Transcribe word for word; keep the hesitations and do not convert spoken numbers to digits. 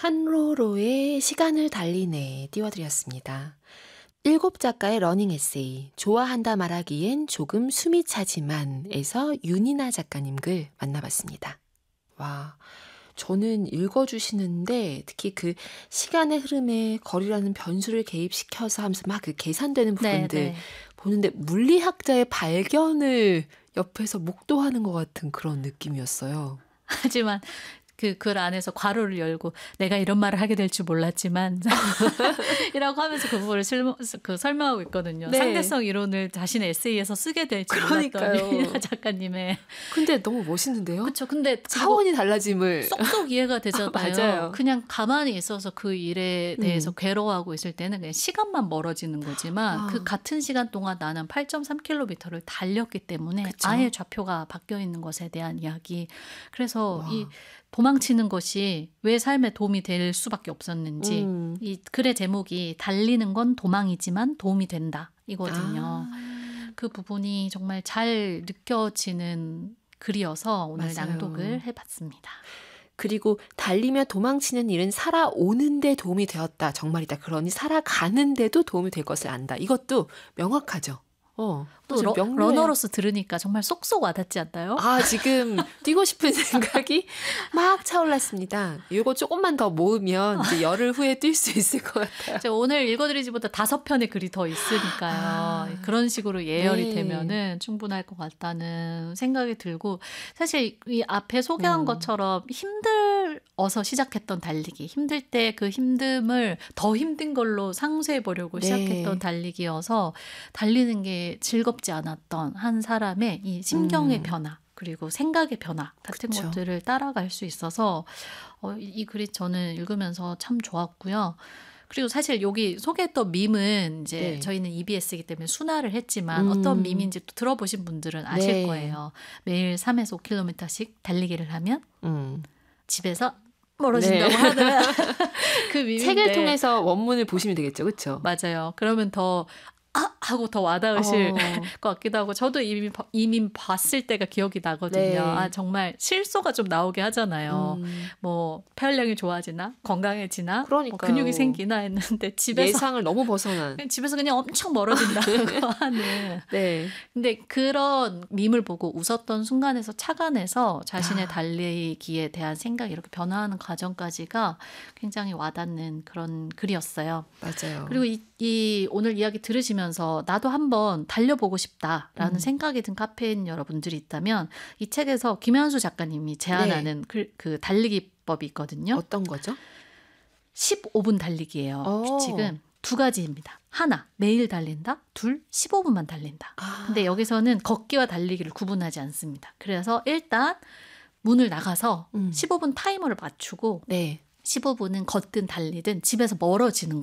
한로로의 시간을 달리네 띄워드렸습니다. 일곱 작가의 러닝 에세이 좋아한다 말하기엔 조금 숨이 차지만에서 윤이나 작가님 글 만나봤습니다. 와, 저는 읽어주시는데 특히 그 시간의 흐름에 거리라는 변수를 개입시켜서 하면서 막 그 계산되는 부분들 네네. 보는데 물리학자의 발견을 옆에서 목도하는 것 같은 그런 느낌이었어요. 하지만 그 글 안에서 괄호를 열고 내가 이런 말을 하게 될 줄 몰랐지만 이라고 하면서 그 부분을 실무, 그 설명하고 있거든요. 네. 상대성 이론을 자신의 에세이에서 쓰게 될 줄 그러니까요. 몰랐던 작가님의. 근데 너무 멋있는데요? 그렇죠. 근데 차원이 달라짐을 쏙쏙 이해가 되잖아요. 맞아요. 그냥 가만히 있어서 그 일에 대해서 음. 괴로워하고 있을 때는 그냥 시간만 멀어지는 거지만 아. 그 같은 시간 동안 나는 팔 점 삼 킬로미터를 달렸기 때문에 그쵸? 아예 좌표가 바뀌어 있는 것에 대한 이야기. 그래서 와. 이 도망치는 것이 왜 삶에 도움이 될 수밖에 없었는지 음. 이 글의 제목이 달리는 건 도망이지만 도움이 된다 이거든요. 아. 그 부분이 정말 잘 느껴지는 글이어서 오늘 맞아요. 낭독을 해봤습니다. 그리고 달리며 도망치는 일은 살아오는 데 도움이 되었다. 정말이다. 그러니 살아가는데도 도움이 될 것을 안다. 이것도 명확하죠. 어, 또 러, 러너로서 들으니까 정말 쏙쏙 와닿지 않나요? 아, 지금 뛰고 싶은 생각이 막 차올랐습니다. 이거 조금만 더 모으면 이제 열흘 후에 뛸 수 있을 것 같아요. 제가 오늘 읽어드리지보다 다섯 편의 글이 더 있으니까요. 아, 그런 식으로 예열이 네. 되면은 충분할 것 같다는 생각이 들고 사실 이 앞에 소개한 음. 것처럼 힘들어서 시작했던 달리기, 힘들 때 그 힘듦을 더 힘든 걸로 상쇄해 보려고 네. 시작했던 달리기여서 달리는 게 즐겁지 않았던 한 사람의 이 심경의 음. 변화 그리고 생각의 변화 같은 그쵸. 것들을 따라갈 수 있어서 어, 이, 이 글이 저는 읽으면서 참 좋았고요. 그리고 사실 여기 소개했던 밈은 이제 네. 저희는 이비에스이기 때문에 순화를 했지만 음. 어떤 밈인지 또 들어보신 분들은 아실 네. 거예요. 매일 삼에서 오 킬로미터씩 달리기를 하면 음. 집에서 멀어진다고 네. 하는 그 밈인데 책을 통해서 원문을 보시면 되겠죠. 그렇죠? 맞아요. 그러면 더 아! 하고 더 와닿으실 어. 것 같기도 하고 저도 이미 이미 봤을 때가 기억이 나거든요. 네. 아 정말 실소가 좀 나오게 하잖아요. 음. 뭐 폐활량이 좋아지나 건강해지나 뭐 그러니까요. 근육이 생기나 했는데 집에서 예상을 너무 벗어난. 집에서 그냥 엄청 멀어진다고 하는. 네. 근데 그런 밈을 보고 웃었던 순간에서 착안해서 자신의 아. 달리기에 대한 생각이 이렇게 변화하는 과정까지가 굉장히 와닿는 그런 글이었어요. 맞아요. 그리고 이, 이 오늘 이야기 들으시면서 나도 한번 달려보고 싶다라는 음. 생각이 든 카페인 여러분들이 있다면 이 책에서 김현수 작가님이 제안하는 그, 그 달리기법이 있거든요. 어떤 거죠? 십오 분 달리기예요. 어. 규칙은 두 가지입니다. 하나, 매일 달린다. 둘, 십오 분만 달린다. 아. 근데 여기서는 걷기와 달리기를 구분하지 않습니다. 그래서 일단 문을 나가서 음. 십오 분 타이머를 맞추고 네. 십오 분은 걷든 달리든 집에서 멀어지는